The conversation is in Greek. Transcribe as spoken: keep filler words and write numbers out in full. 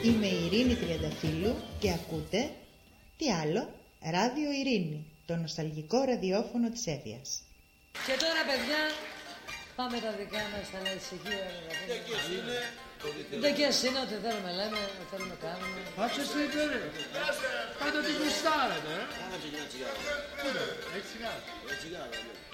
Είμαι η Ειρήνη Τριανταφύλλου και ακούτε, τι άλλο, Ράδιο Ειρήνη, το νοσταλγικό ραδιόφωνο της Εύβοιας. Και τώρα, παιδιά, πάμε τα δικά μας, αλλά ησυχία. Δεν και εσύ είναι ό,τι θέλουμε λέμε, ό,τι θέλουμε κάνουμε. Faccia sentire, fate di gustare, eh? Ah, c'è una cigara. È cigara. È cigara.